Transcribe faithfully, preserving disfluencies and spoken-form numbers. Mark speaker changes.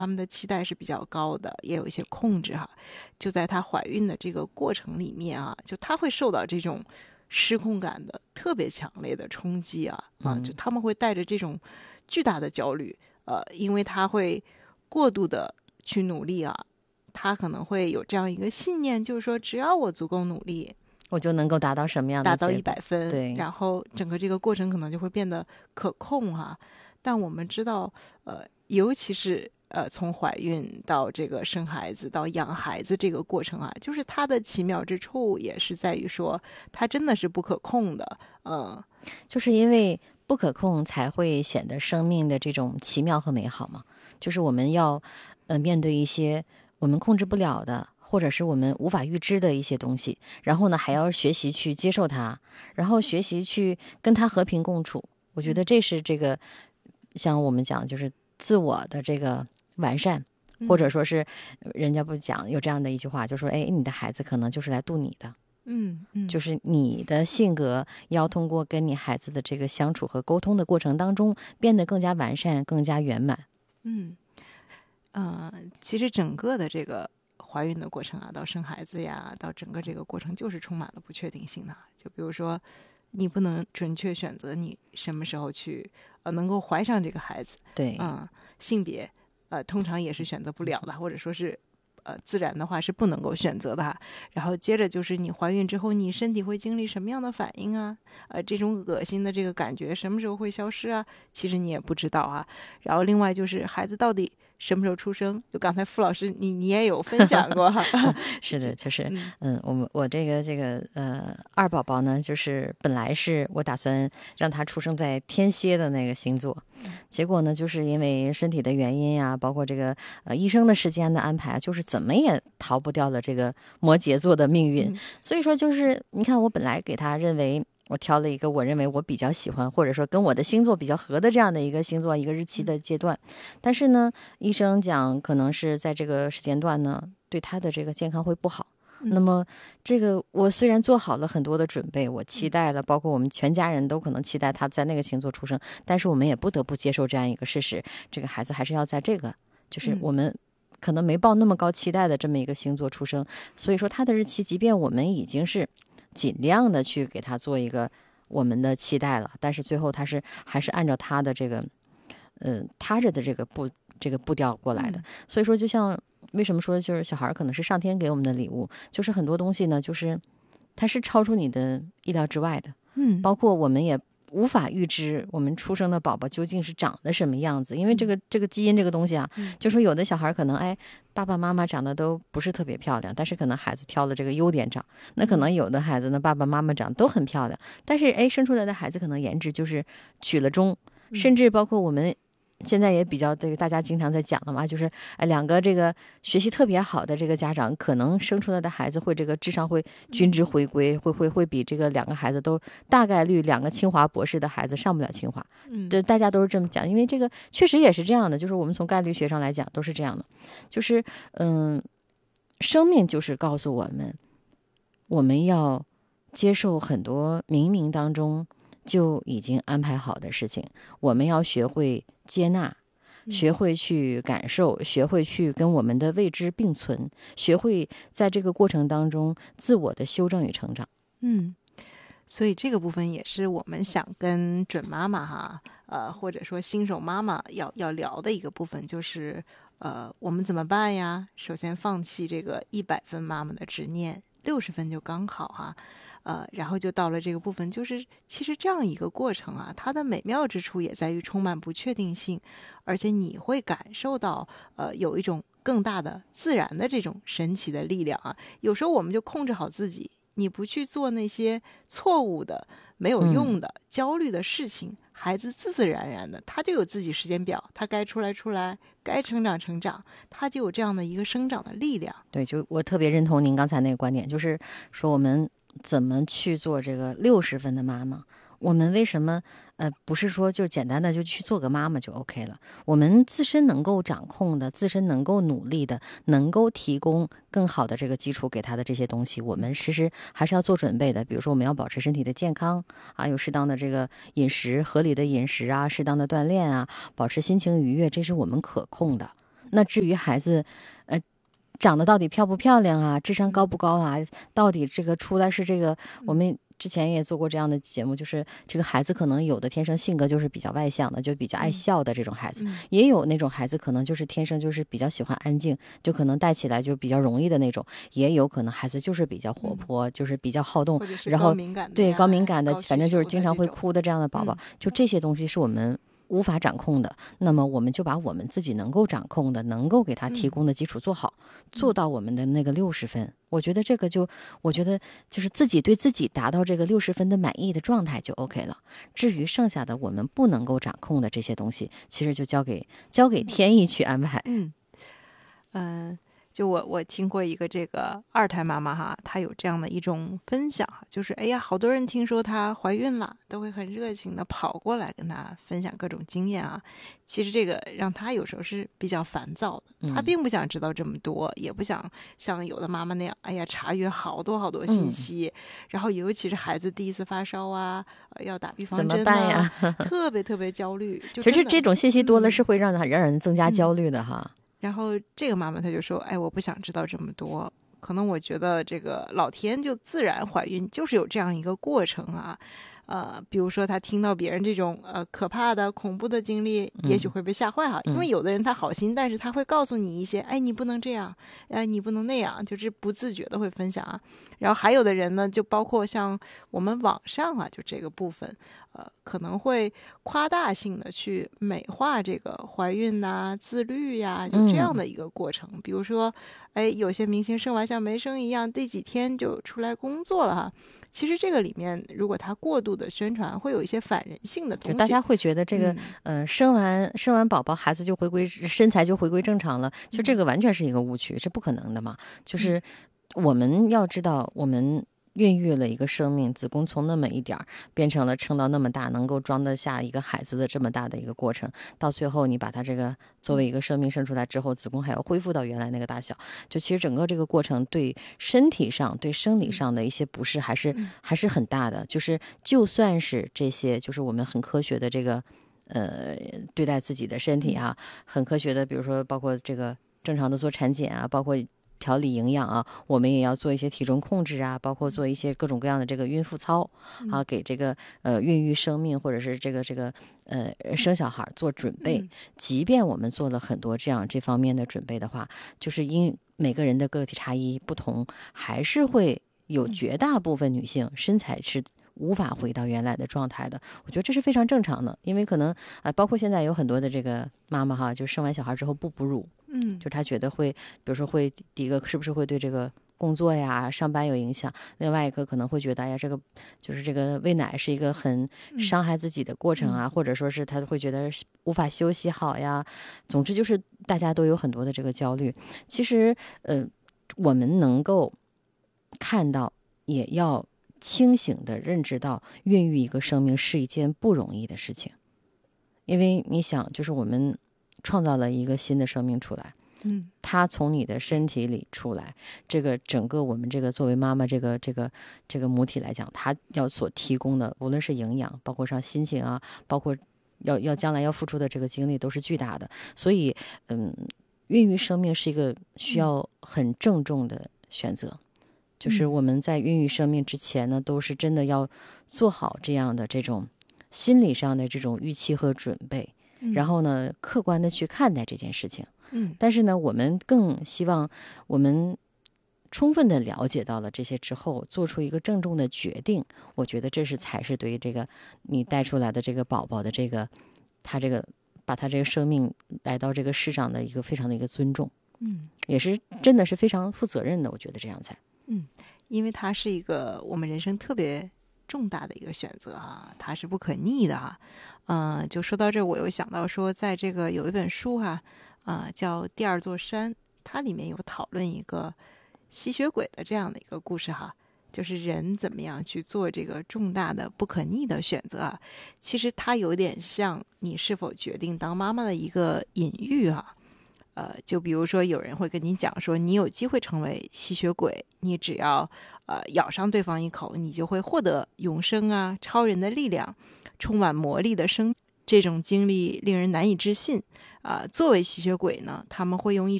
Speaker 1: 他们的期待是比较高的，也有一些控制哈。就在她怀孕的这个过程里面啊，就她会受到这种失控感的特别强烈的冲击啊啊，就他们会带着这种巨大的焦虑，呃，因为她会过度的去努力啊，她可能会有这样一个信念，就是说只要我足够努力，
Speaker 2: 我就能够达到什么样的
Speaker 1: 达到
Speaker 2: 结果
Speaker 1: 一百分，
Speaker 2: 对，
Speaker 1: 然后整个这个过程可能就会变得可控哈、但我们知道，呃，尤其是呃从怀孕到这个生孩子到养孩子这个过程啊，就是它的奇妙之处也是在于说，它真的是不可控的，嗯，
Speaker 2: 就是因为不可控才会显得生命的这种奇妙和美好嘛。就是我们要呃面对一些我们控制不了的，或者是我们无法预知的一些东西，然后呢还要学习去接受它，然后学习去跟它和平共处。我觉得这是这个像我们讲就是自我的这个完善，或者说是人家不讲有这样的一句话，就说哎，你的孩子可能就是来度你的。
Speaker 1: 嗯嗯，
Speaker 2: 就是你的性格要通过跟你孩子的这个相处和沟通的过程当中变得更加完善更加圆满。
Speaker 1: 嗯，呃，其实整个的这个怀孕的过程啊，到生孩子呀，到整个这个过程就是充满了不确定性的。就比如说，你不能准确选择你什么时候去呃能够怀上这个孩子，
Speaker 2: 对，
Speaker 1: 嗯，性别呃通常也是选择不了的，或者说是呃自然的话是不能够选择的哈。然后接着就是你怀孕之后，你身体会经历什么样的反应啊？呃，这种恶心的这个感觉什么时候会消失啊？其实你也不知道啊。然后另外就是孩子到底什么时候出生？就刚才傅老师你你也有分享过哈。
Speaker 2: 是的，就是
Speaker 1: 嗯
Speaker 2: 嗯，我们我这个这个呃二宝宝呢，就是本来是我打算让他出生在天蝎的那个星座，结果呢，就是因为身体的原因呀、包括这个呃医生的时间的安排，就是怎么也逃不掉了这个摩羯座的命运。
Speaker 1: 嗯
Speaker 2: 所以说，就是你看，我本来给他认为。我挑了一个我认为我比较喜欢，或者说跟我的星座比较合的这样的一个星座一个日期的阶段，但是呢，医生讲可能是在这个时间段呢，对他的这个健康会不好。那么，这个我虽然做好了很多的准备，我期待了，包括我们全家人都可能期待他在那个星座出生，但是我们也不得不接受这样一个事实，这个孩子还是要在这个，就是我们可能没抱那么高期待的这么一个星座出生。所以说他的日期，即便我们已经是尽量的去给他做一个我们的期待了，但是最后他是还是按照他的这个，嗯、踏着的这个步这个步调过来的。所以说，就像为什么说就是小孩可能是上天给我们的礼物，就是很多东西呢，就是它是超出你的意料之外的。
Speaker 1: 嗯，
Speaker 2: 包括我们也无法预知我们出生的宝宝究竟是长得什么样子，因为这个这个基因这个东西啊，就说有的小孩可能哎爸爸妈妈长得都不是特别漂亮，但是可能孩子挑了这个优点长，那可能有的孩子呢爸爸妈妈长得都很漂亮，但是哎生出来的孩子可能颜值就是取了中，甚至包括我们现在也比较这个大家经常在讲了嘛，就是哎两个这个学习特别好的这个家长，可能生出来的孩子会这个智商会均值回归，会会会比这个两个孩子都大概率两个清华博士的孩子上不了清华。
Speaker 1: 嗯，
Speaker 2: 对，大家都是这么讲，因为这个确实也是这样的，就是我们从概率学上来讲都是这样的，就是嗯，生命就是告诉我们，我们要接受很多冥冥当中就已经安排好的事情，我们要学会接纳，学会去感受，学会去跟我们的未知并存，学会在这个过程当中自我的修正与成长。
Speaker 1: 嗯，所以这个部分也是我们想跟准妈妈哈，呃，或者说新手妈妈要要聊的一个部分，就是呃，我们怎么办呀？首先放弃这个一百分妈妈的执念，六十分就刚好哈。呃，然后就到了这个部分，就是其实这样一个过程啊，它的美妙之处也在于充满不确定性，而且你会感受到，呃，有一种更大的自然的这种神奇的力量啊。有时候我们就控制好自己，你不去做那些错误的、没有用的、嗯、焦虑的事情，孩子自自然然的，他就有自己时间表，他该出来出来，该成长成长，他就有这样的一个生长的力量。
Speaker 2: 对，就我特别认同您刚才那个观点，就是说我们怎么去做这个六十分的妈妈？我们为什么呃不是说就简单的就去做个妈妈就 OK 了？我们自身能够掌控的，自身能够努力的，能够提供更好的这个基础给他的这些东西，我们其实还是要做准备的。比如说我们要保持身体的健康啊，有适当的这个饮食，合理的饮食啊，适当的锻炼啊，保持心情愉悦，这是我们可控的。 那至于孩子呃长得到底漂不漂亮啊，智商高不高啊，到底这个出来是这个，我们之前也做过这样的节目，就是这个孩子可能有的天生性格就是比较外向的，就比较爱笑的这种孩子，
Speaker 1: 嗯、
Speaker 2: 也有那种孩子可能就是天生就是比较喜欢安静，就可能带起来就比较容易的那种，也有可能孩子就是比较活泼，嗯、就是比较好动，然后对高敏感的，反正就是经常会哭的这样的宝宝，嗯、就这些东西是我们无法掌控的，那么我们就把我们自己能够掌控的，能够给他提供的基础做好，嗯、做到我们的那个六十分。我觉得这个就，我觉得就是自己对自己达到这个六十分的满意的状态就 OK 了。至于剩下的我们不能够掌控的这些东西，其实就交给交给天意去安排。
Speaker 1: 嗯嗯。呃就我我听过一个这个二胎妈妈哈，她有这样的一种分享，就是哎呀，好多人听说她怀孕了，都会很热情的跑过来跟她分享各种经验啊。其实这个让她有时候是比较烦躁的，她并不想知道这么多，嗯、也不想像有的妈妈那样，哎呀，查阅好多好多信息，嗯、然后尤其是孩子第一次发烧啊，要打预防针啊，
Speaker 2: 怎么办呀？
Speaker 1: 特别特别焦虑。
Speaker 2: 其实这种信息多了是会让让人增加焦虑的哈。
Speaker 1: 嗯嗯然后这个妈妈她就说，哎，我不想知道这么多，可能我觉得这个老天就自然怀孕就是有这样一个过程啊。呃，比如说她听到别人这种呃可怕的恐怖的经历，也许会被吓坏哈、嗯、因为有的人他好心，但是他会告诉你一些，哎，你不能这样，哎，你不能那样，就是不自觉的会分享啊。然后还有的人呢，就包括像我们网上啊，就这个部分，呃，可能会夸大性的去美化这个怀孕呐、啊、自律呀、啊，就这样的一个过程。嗯、比如说，哎，有些明星生完像没生一样，第几天就出来工作了哈。其实这个里面，如果他过度的宣传，会有一些反人性的东西。
Speaker 2: 大家会觉得这个，嗯、呃，生完生完宝宝，孩子就回归身材就回归正常了，就这个完全是一个误区，是不可能的嘛。就是我们要知道，我们孕育了一个生命，子宫从那么一点儿变成了撑到那么大，能够装得下一个孩子的这么大的一个过程，到最后你把它这个作为一个生命生出来之后，子宫还要恢复到原来那个大小，就其实整个这个过程对身体上对生理上的一些不适还是、嗯、还是很大的。就是就算是这些就是我们很科学的这个呃对待自己的身体啊，很科学的，比如说包括这个正常的做产检啊，包括调理营养啊，我们也要做一些体重控制啊，包括做一些各种各样的这个孕妇操啊，给这个呃孕育生命或者是这个这个呃生小孩做准备。即便我们做了很多这样这方面的准备的话，就是因每个人的个体差异不同，还是会有绝大部分女性身材是无法回到原来的状态的。我觉得这是非常正常的，因为可能啊、呃，包括现在有很多的这个妈妈哈，就生完小孩之后不哺乳。嗯，就他觉得会，比如说会第一个是不是会对这个工作呀、上班有影响？另外一个可能会觉得，哎呀，这个就是这个喂奶是一个很伤害自己的过程啊，嗯、或者说是他会觉得无法休息好呀。总之就是大家都有很多的这个焦虑。其实，呃，我们能够看到，也要清醒的认知到，孕育一个生命是一件不容易的事情，因为你想，就是我们创造了一个新的生命出来，嗯，它从你的身体里出来，这个整个我们这个作为妈妈这个这个这个母体来讲，它要所提供的，无论是营养，包括上心情啊，包括要要将来要付出的这个精力都是巨大的。所以，嗯，孕育生命是一个需要很郑重的选择，嗯、就是我们在孕育生命之前呢，都是真的要做好这样的这种心理上的这种预期和准备。然后呢，客观的去看待这件事情。嗯，但是呢，我们更希望我们充分的了解到了这些之后，做出一个郑重的决定。我觉得这是才是对于这个你带出来的这个宝宝的这个他这个把他这个生命来到这个世上的一个非常的一个尊重。嗯，也是真的是非常负责任的，我觉得这样才。
Speaker 1: 嗯，因为它是一个我们人生特别重大的一个选择啊，它是不可逆的啊。嗯、呃，就说到这，我又想到说，在这个有一本书哈、啊，呃，叫《第二座山》，它里面有讨论一个吸血鬼的这样的一个故事哈，就是人怎么样去做这个重大的不可逆的选择啊。其实它有点像你是否决定当妈妈的一个隐喻啊。呃，就比如说有人会跟你讲说，你有机会成为吸血鬼，你只要呃咬上对方一口，你就会获得永生啊、超人的力量、充满魔力的生这种经历令人难以置信啊、作为吸血鬼呢，他们会用一